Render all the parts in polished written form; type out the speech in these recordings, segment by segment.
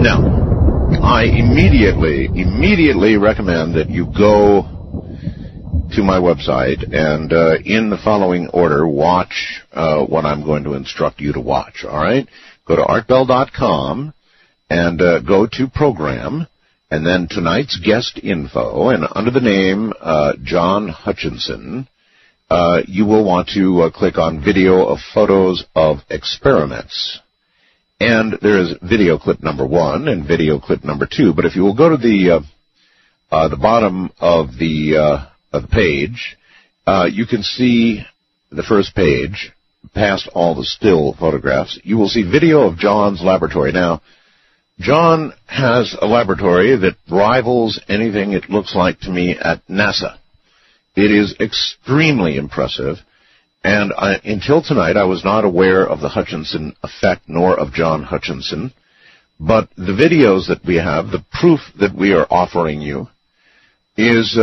Now, I immediately recommend that you go to my website and in the following order watch what I'm going to instruct you to watch, all right? Go to artbell.com and go to Program, and then tonight's guest info, and under the name John Hutchinson, you will want to click on video of photos of experiments. And there's video clip number 1 and video clip number 2. But if you will go to the bottom of the page, you can see the first page, past all the still photographs. You will see video of John's laboratory. Now, John has a laboratory that rivals anything it looks like to me at NASA. It is extremely impressive. And until tonight, I was not aware of the Hutchinson effect, nor of John Hutchinson. But the videos that we have, the proof that we are offering you, is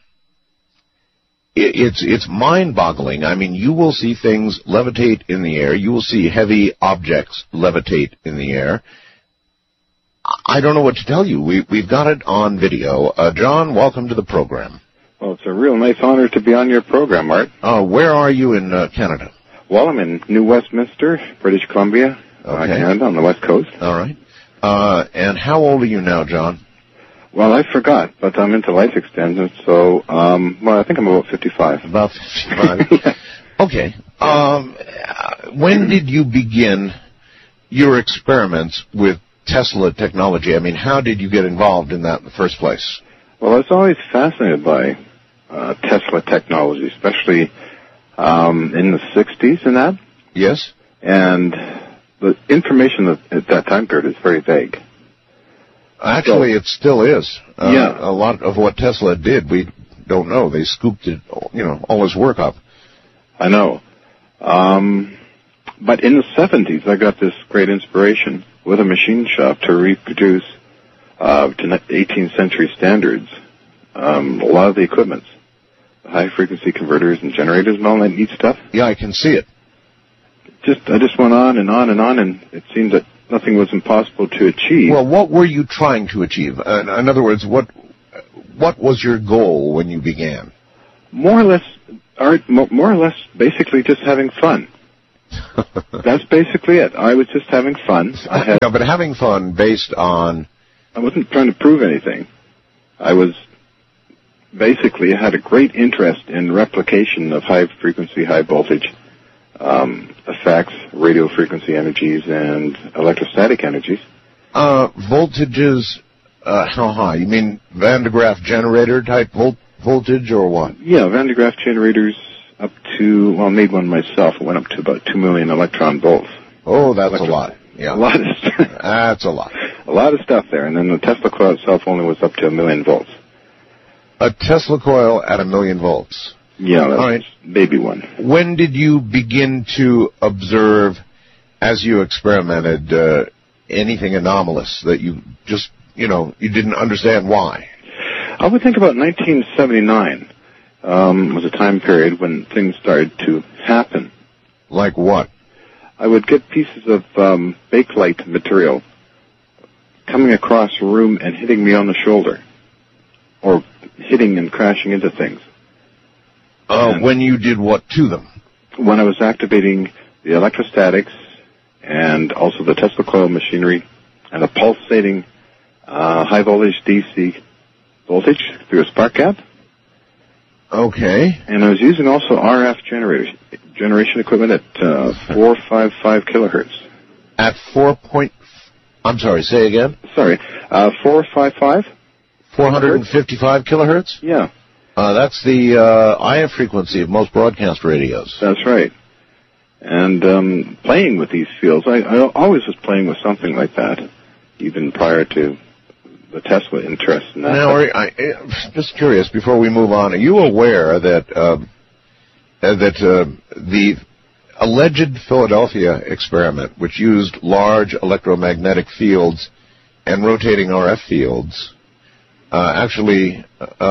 it's mind-boggling. I mean, you will see things levitate in the air. You will see heavy objects levitate in the air. I don't know what to tell you. We've got it on video. John, welcome to the program. Well, it's a real nice honor to be on your program, Art. Where are you in Canada? Well, I'm in New Westminster, British Columbia, Canada, on the west coast. All right. And how old are you now, John? Well, I forgot, but I'm into life extension, so, I think I'm about 55. About 55? Yeah. Okay. When did you begin your experiments with Tesla technology? I mean, how did you get involved in that in the first place? Well, I was always fascinated by Tesla technology, especially in the 60s and that. Yes. And the information at that time period is very vague. Actually, it still is. Yeah. A lot of what Tesla did, we don't know. They scooped it, all his work up. I know. But in the 70s, I got this great inspiration with a machine shop to reproduce to 18th century standards a lot of the equipment, the high-frequency converters and generators and all that neat stuff. Yeah, I can see it. I just went on and on and on, and it seemed that nothing was impossible to achieve. Well, what were you trying to achieve? In other words, what was your goal when you began? More or less, Art, more or less basically just having fun. That's basically it. I was just having fun. But having fun based on... I wasn't trying to prove anything. I had a great interest in replication of high-frequency, high-voltage effects, radio frequency energies, and electrostatic energies. Voltages, how high? You mean Van de Graaff generator type voltage or what? Yeah, Van de Graaff generators up to, I made one myself. It went up to about 2 million electron volts. Oh, that's a lot. Yeah. A lot of stuff. That's a lot. A lot of stuff there. And then the Tesla coil itself only was up to 1 million volts. A Tesla coil at 1 million volts. Yeah, that's all right. Baby one. When did you begin to observe, as you experimented, anything anomalous that you just, you didn't understand why? I would think about 1979 was a time period when things started to happen. Like what? I would get pieces of bakelite material coming across a room and hitting me on the shoulder, or hitting and crashing into things. When you did what to them? When I was activating the electrostatics and also the Tesla coil machinery and a pulsating high-voltage DC voltage through a spark gap. Okay. And I was using also RF generation equipment at 455 kilohertz. At I'm sorry, say again? Sorry, 455? 455 kilohertz? Yeah. That's the IF frequency of most broadcast radios. That's right. And playing with these fields, I always was playing with something like that, even prior to the Tesla interest in that. Now, just curious, before we move on, are you aware that the alleged Philadelphia experiment, which used large electromagnetic fields and rotating RF fields, actually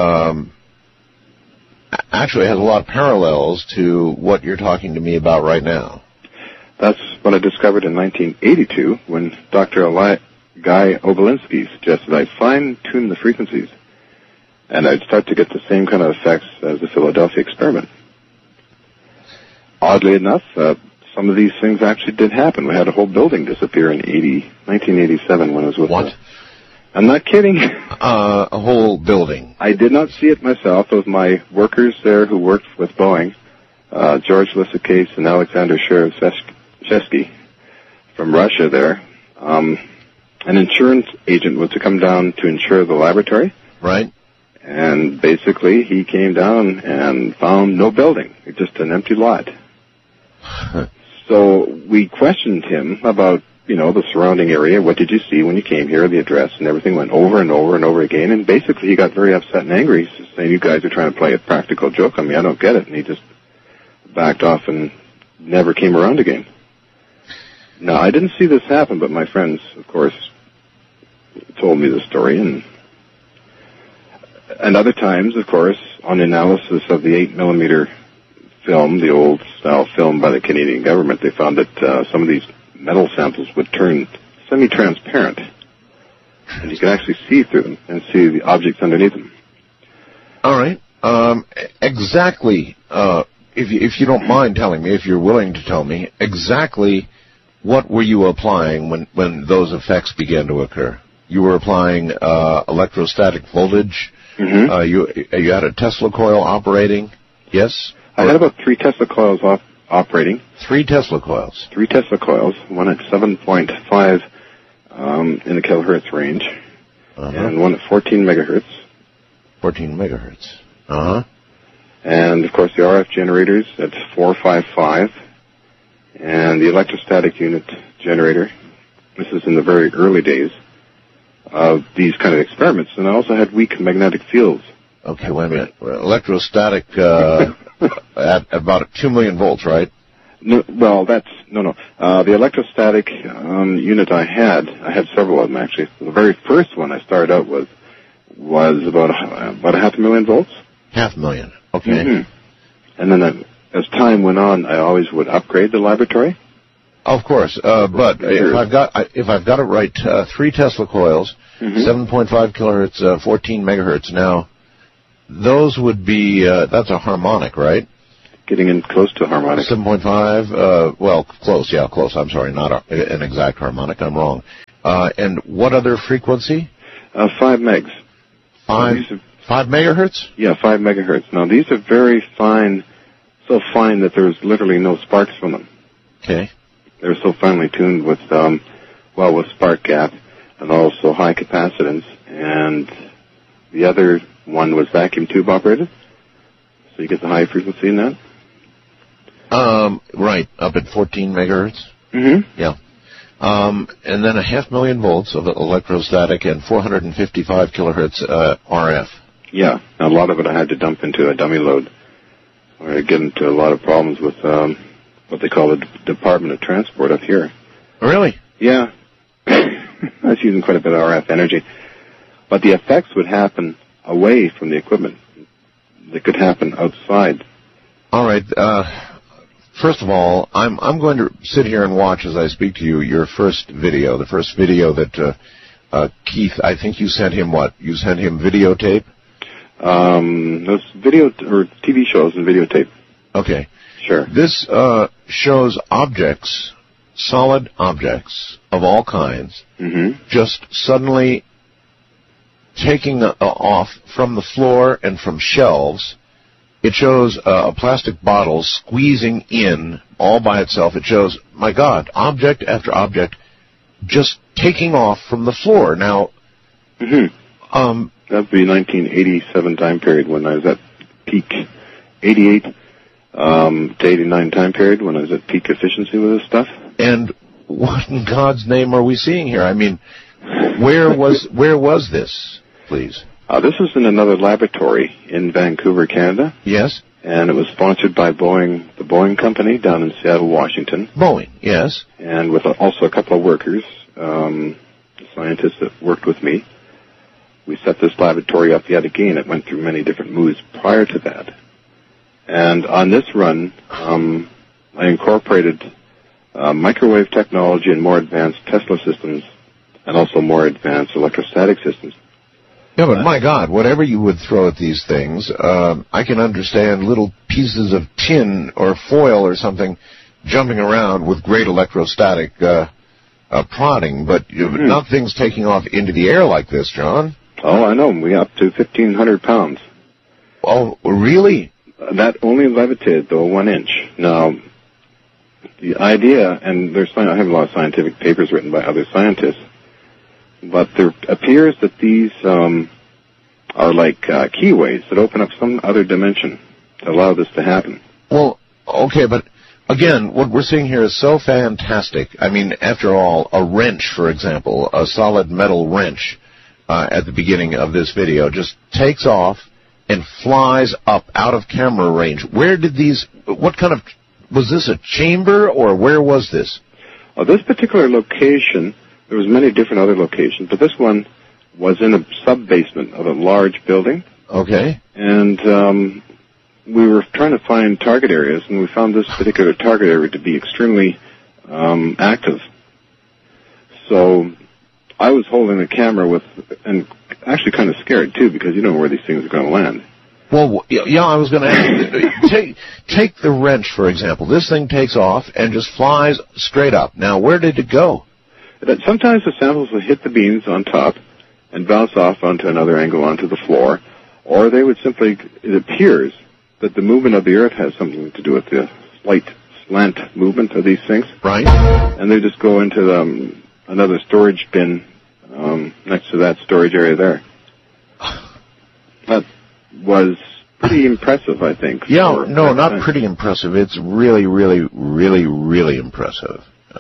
has a lot of parallels to what you're talking to me about right now? That's what I discovered in 1982 when Dr. Guy Obolinski suggested I fine-tune the frequencies, and I'd start to get the same kind of effects as the Philadelphia experiment. Oddly enough, some of these things actually did happen. We had a whole building disappear in 1987 when I was with What? I'm not kidding. A whole building. I did not see it myself. It was my workers there who worked with Boeing, George Lissakase and Alexander Sherevshesky from Russia there. An insurance agent was to come down to insure the laboratory. Right. And basically, he came down and found no building, just an empty lot. So we questioned him about, the surrounding area. What did you see when you came here, the address, and everything went over and over and over again. And basically, he got very upset and angry, saying, you guys are trying to play a practical joke on me. I don't get it. And he just backed off and never came around again. Now, I didn't see this happen, but my friends, of course, told me the story. And other times, of course, on analysis of the 8mm film, the old style film by the Canadian government, they found that some of these metal samples would turn semi-transparent, and you could actually see through them and see the objects underneath them. All right. Exactly, if you don't mind telling me, if you're willing to tell me, exactly what were you applying when those effects began to occur? You were applying electrostatic voltage. Mm-hmm. You had a Tesla coil operating, yes? I had about 3 Tesla coils operating. 3 Tesla coils. 3 Tesla coils, one at 7.5 in the kilohertz range, and one at 14 megahertz. 14 megahertz. Uh-huh. And, of course, the RF generators at 455, and the electrostatic unit generator. This is in the very early days of these kind of experiments. And I also had weak magnetic fields. Okay, wait a minute. Electrostatic at about 2 million volts, right? No, well, the electrostatic unit I had several of them actually. The very first one I started out with was about a 500,000 volts. 500,000. Okay. Mm-hmm. And then as time went on, I always would upgrade the laboratory. Of course, but if I've got it right, 3 Tesla coils, 7.5 kilohertz, 14 megahertz. Now, those would be that's a harmonic, right? Getting in close to a harmonic. 7.5, well, close. Yeah, close. I'm sorry, not an exact harmonic. I'm wrong. And what other frequency? 5 megs. 5 megahertz? Yeah, 5 megahertz. Now, these are very fine, so fine that there's literally no sparks from them. Okay. They're so finely tuned with, with spark gap and also high capacitance. And the other one was vacuum tube operated. So you get the high frequency in that. Right, up at 14 megahertz. Mm-hmm. Yeah. And then 500,000 volts of electrostatic and 455 kilohertz RF. Yeah, a lot of it I had to dump into a dummy load, where I get into a lot of problems with what they call the Department of Transport up here. Really? Yeah. I was using quite a bit of RF energy. But the effects would happen away from the equipment. They could happen outside. All right. First of all, I'm going to sit here and watch as I speak to you your first video, the first video that Keith, I think you sent him what? You sent him videotape? Those video or TV shows and videotape. Okay. Sure. This shows objects, solid objects of all kinds, just suddenly taking off from the floor and from shelves. It shows a plastic bottle squeezing in all by itself. It shows, my God, object after object just taking off from the floor. Now, that would be 1987 time period when I was at peak, 88 to 89 time period when I was at peak efficiency with this stuff. And what in God's name are we seeing here? I mean, where was this, please? This was in another laboratory in Vancouver, Canada. Yes. And it was sponsored by Boeing, the Boeing company down in Seattle, Washington. Boeing, yes. And with also a couple of workers, scientists that worked with me. We set this laboratory up yet again. It went through many different moves prior to that. And on this run, I incorporated microwave technology and more advanced Tesla systems and also more advanced electrostatic systems. Yeah, but my God, whatever you would throw at these things, I can understand little pieces of tin or foil or something jumping around with great electrostatic prodding, but not things taking off into the air like this, John. Oh, I know. We got up to 1,500 pounds. Oh, really? That only levitated, though, 1 inch. Now, the idea, and I have a lot of scientific papers written by other scientists, but there appears that these are like keyways that open up some other dimension to allow this to happen. Well, okay, but again, what we're seeing here is so fantastic. I mean, after all, a wrench, for example, a solid metal wrench at the beginning of this video just takes off and flies up out of camera range. Where did was this a chamber, or where was this? This particular location, there was many different other locations, but this one was in a sub-basement of a large building. Okay. And we were trying to find target areas, and we found this particular target area to be extremely active. So I was holding the camera and actually kind of scared, too, because you don't know where these things are going to land. Well, yeah, I was going to ask you, take the wrench, for example. This thing takes off and just flies straight up. Now, where did it go? Sometimes the samples will hit the beams on top and bounce off onto another angle onto the floor, or they would simply, it appears that the movement of the Earth has something to do with the slight slant movement of these things. Right. And they just go into another storage bin next to that storage area there. That was pretty impressive, I think. Yeah, no, not pretty impressive. It's really, really, really, really impressive.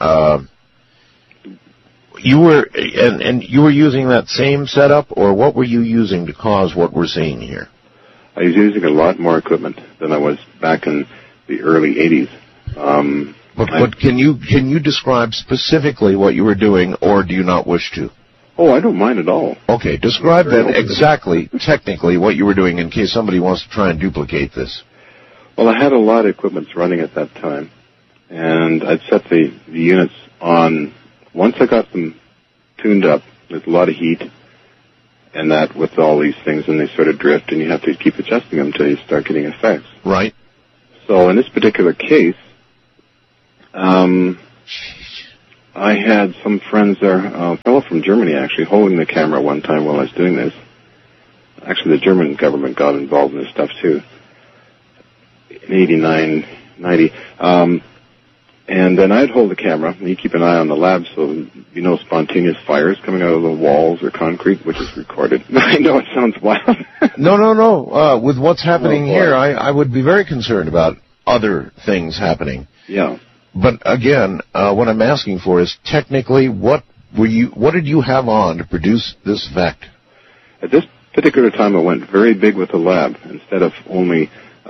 You were using that same setup, or what were you using to cause what we're seeing here? I was using a lot more equipment than I was back in the early 80s. But can you describe specifically what you were doing, or do you not wish to? Oh, I don't mind at all. Okay, describe then exactly, technically, what you were doing in case somebody wants to try and duplicate this. Well, I had a lot of equipment running at that time, and I'd set the units on. Once I got them tuned up, there's a lot of heat, and that with all these things, and they sort of drift, and you have to keep adjusting them until you start getting effects. Right. So in this particular case, I had some friends there, a fellow from Germany actually, holding the camera one time while I was doing this. Actually, the German government got involved in this stuff too, in 89, 90. And then I'd hold the camera, and you keep an eye on the lab so spontaneous fires coming out of the walls or concrete, which is recorded. I know it sounds wild. No. With what's happening here, I would be very concerned about other things happening. Yeah. But again, what I'm asking for is technically, what did you have on to produce this effect? At this particular time, I went very big with the lab. Instead of only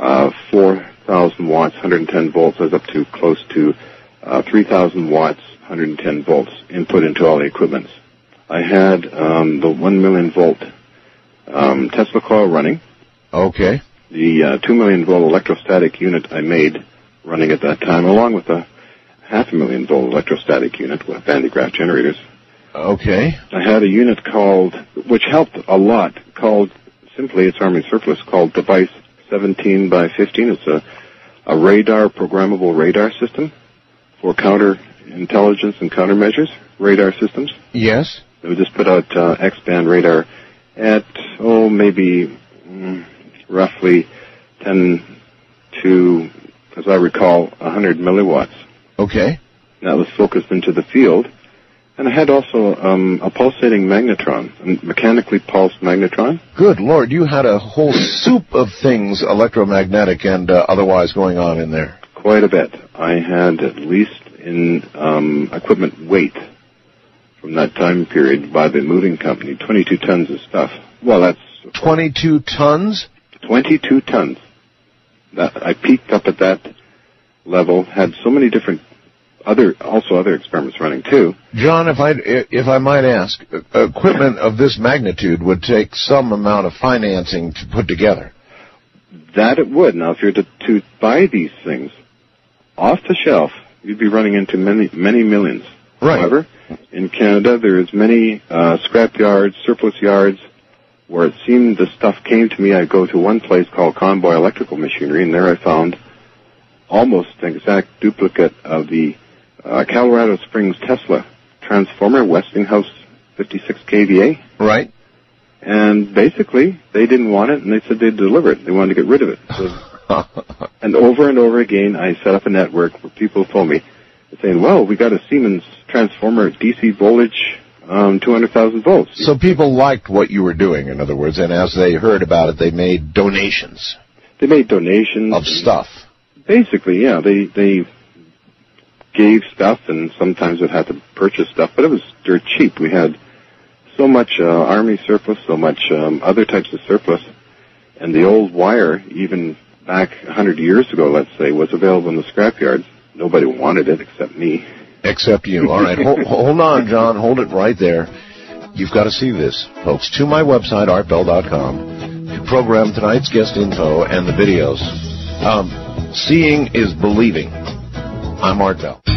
4,000 watts, 110 volts, I was up to close to 3,000 watts, 110 volts input into all the equipment. I had the 1 million volt Tesla coil running. Okay. The 2 million volt electrostatic unit I made running at that time, along with a 500,000 volt electrostatic unit with Van de Graaff generators. Okay. I had a unit which helped a lot, simply, it's Army surplus, called Device 17 by 15. It's a radar, programmable radar system for counterintelligence and countermeasures, radar systems. Yes. It would just put out X-band radar at, maybe roughly 10 to, as I recall, 100 milliwatts. Okay. That was focused into the field. And I had also a pulsating magnetron, a mechanically pulsed magnetron. Good Lord, you had a whole soup of things electromagnetic and otherwise going on in there. Quite a bit. I had at least in equipment weight from that time period by the moving company, 22 tons of stuff. Well, that's... 22 tons? 22 tons. I peaked up at that level, had so many different other experiments running too. John, if I might ask, equipment of this magnitude would take some amount of financing to put together. That it would. Now, if you're to buy these things off the shelf, you'd be running into many, many millions. Right. However, in Canada, there's many scrap yards, surplus yards, where it seemed the stuff came to me. I go to one place called Convoy Electrical Machinery, and there I found almost an exact duplicate of the Colorado Springs Tesla transformer, Westinghouse 56 kVA. Right. And basically, they didn't want it, and they said they'd deliver it. They wanted to get rid of it. So, and over again, I set up a network where people told me, saying, well, we got a Siemens transformer at DC voltage, 200,000 volts. So people liked what you were doing, in other words, and as they heard about it, they made donations. They made donations. Of stuff. Basically, yeah. They gave stuff, and sometimes would have to purchase stuff, but it was dirt cheap. We had so much Army surplus, so much other types of surplus, and the old wire, even back 100 years ago, let's say, was available in the scrapyards. Nobody wanted it except me. Except you. All right, hold on, John. Hold it right there. You've got to see this, folks. To my website, artbell.com, to program tonight's guest info and the videos. Seeing is believing. I'm Art Bell.